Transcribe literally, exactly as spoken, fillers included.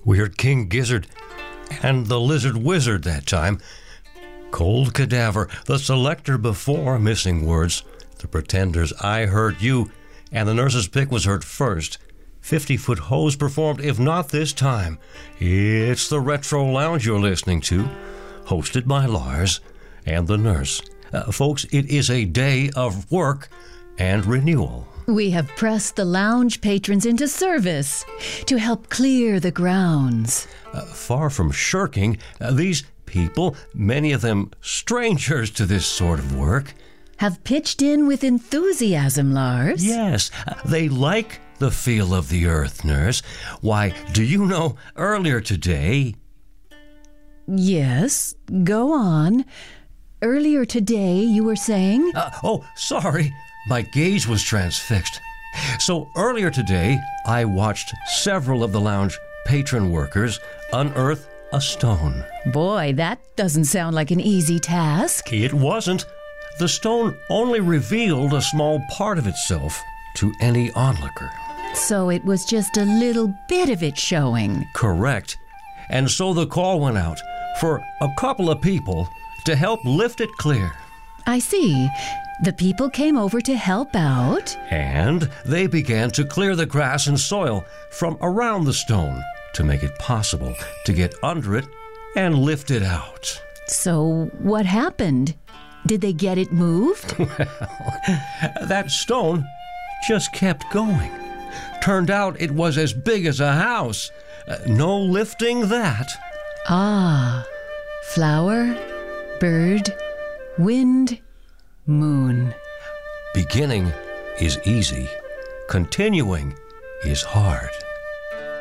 Weird King Gizzard, and the Lizard Wizard that time. Cold Cadaver, the selector before Missing Words, the Pretenders, I Heard You, and the Nurse's Pick was heard first. fifty-foot Hose performed If Not This Time. It's the Retro Lounge you're listening to, hosted by Lars and the Nurse. Uh, folks, it is a day of work and renewal. We have pressed the lounge patrons into service to help clear the grounds. Uh, far from shirking, uh, these people, many of them strangers to this sort of work, have pitched in with enthusiasm, Lars. Yes, uh, they like the feel of the earth, Nurse. Why, do you know, earlier today... Yes, go on. Earlier today, you were saying... Uh, oh, sorry. My gaze was transfixed. So earlier today, I watched several of the lounge patron workers unearth a stone. Boy, that doesn't sound like an easy task. It wasn't. The stone only revealed a small part of itself to any onlooker. So it was just a little bit of it showing. Correct. And so the call went out for a couple of people to help lift it clear. I see. The people came over to help out. And they began to clear the grass and soil from around the stone to make it possible to get under it and lift it out. So what happened? Did they get it moved? Well, that stone just kept going. Turned out it was as big as a house. Uh, no lifting that. Ah, flower, bird, wind, moon. Beginning is easy. Continuing is hard.